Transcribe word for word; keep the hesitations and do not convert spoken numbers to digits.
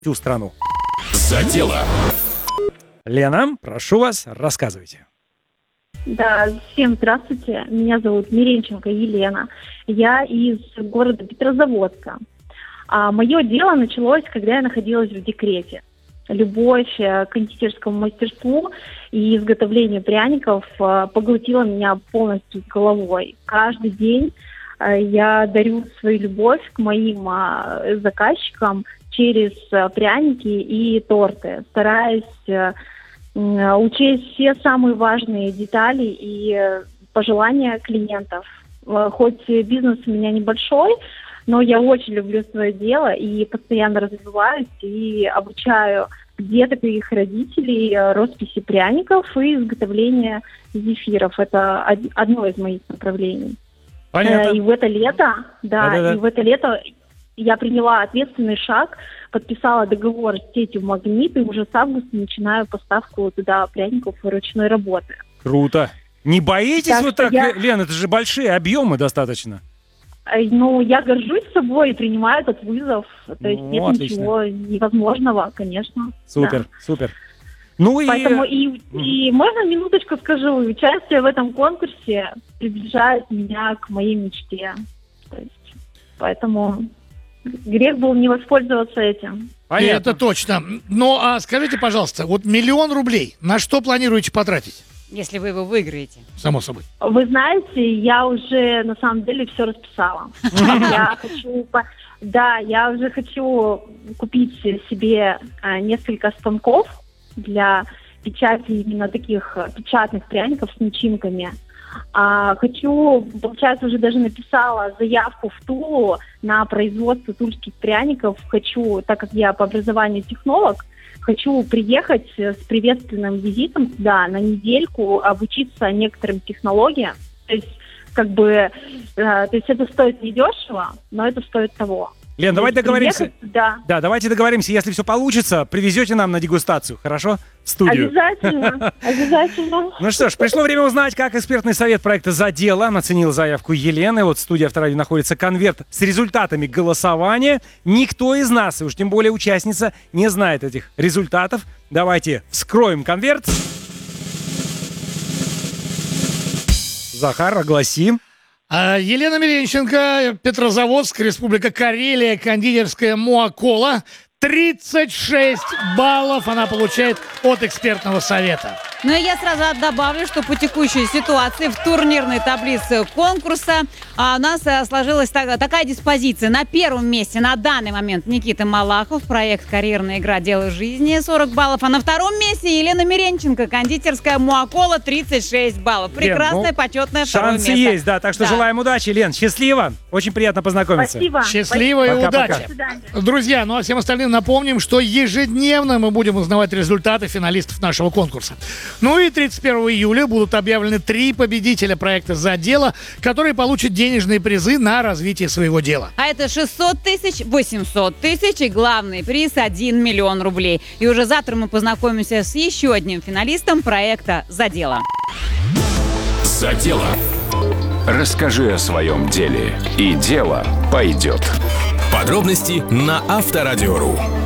всю страну. За дело. Лена, прошу вас, рассказывайте. Да, всем здравствуйте. Меня зовут Миренченко Елена. Я из города Петрозаводска. А мое дело началось, когда я находилась в декрете. Любовь к кондитерскому мастерству и изготовлению пряников поглотила меня полностью с головой. Каждый день я дарю свою любовь к моим заказчикам через пряники и торты, стараясь учесть все самые важные детали и пожелания клиентов. Хоть бизнес у меня небольшой, но я очень люблю свое дело и постоянно развиваюсь и обучаю деток и их родителей росписи пряников и изготовления зефиров. Это одно из моих направлений. Понятно. И в это лето, да, Да-да-да. и в это лето я приняла ответственный шаг, подписала договор с сетью «Магнит», и уже с августа начинаю поставку туда пряников ручной работы. Круто. Не боитесь Так вот что так, я- Лен, это же большие объемы достаточно. Э, Ну, я горжусь собой и принимаю этот вызов. То есть Ну, нет отлично. ничего невозможного, конечно. Супер, Да. супер. Ну и... Поэтому и, и можно минуточку скажу, участие в этом конкурсе приближает меня к моей мечте. То есть, поэтому грех был не воспользоваться этим. Понятно. Это точно. Ну, а скажите, пожалуйста, вот миллион рублей на что планируете потратить? Если вы его выиграете. Само собой. Вы знаете, я уже на самом деле все расписала. Я хочу, по- да, я уже хочу купить себе а, несколько станков для печати именно таких а, печатных пряников с начинками. А, хочу, получается, уже даже написала заявку в Тулу на производство тульских пряников. Хочу, так как я по образованию технолог, хочу приехать с приветственным визитом сюда на недельку, обучиться некоторым технологиям. То есть, как бы, э, то есть это стоит недешево, но это стоит того. Лен, давайте То есть договоримся. приехать сюда. Да, давайте договоримся, если все получится, привезете нам на дегустацию, хорошо? В студию. Обязательно, обязательно. Ну что ж, пришло время узнать, как экспертный совет проекта «За дело» оценил заявку Елены. Вот в студии Авторадио находится конверт с результатами голосования. Никто из нас, и уж тем более участница, не знает этих результатов. Давайте вскроем конверт. Захар, огласи. А, Елена Миренченко, Петрозаводск, Республика Карелия, кондитерская Муакола. тридцать шесть баллов она получает от экспертного совета. Ну и я сразу добавлю, что по текущей ситуации в турнирной таблице конкурса а, у нас а, сложилась так- такая диспозиция. На первом месте на данный момент Никита Малахов, проект «Карьерная игра. Дело жизни» сорок баллов. А на втором месте Елена Миренченко, кондитерская Муакола, тридцать шесть баллов. Прекрасное, Лен, ну, почетное второе Шансы место. есть, да, так что Да. желаем удачи. Лен, счастливо. Очень приятно познакомиться. Спасибо. Счастливо и Пока-пока. удачи. До свидания. Друзья, ну а всем остальным напомним, что ежедневно мы будем узнавать результаты финалистов нашего конкурса. Ну и тридцать первого июля будут объявлены три победителя проекта «За дело», которые получат денежные призы на развитие своего дела. А это шестьсот тысяч, восемьсот тысяч и главный приз один миллион рублей. И уже завтра мы познакомимся с еще одним финалистом проекта «За дело». За дело. Расскажи о своем деле, и дело пойдет. Подробности на Авторадио.ру.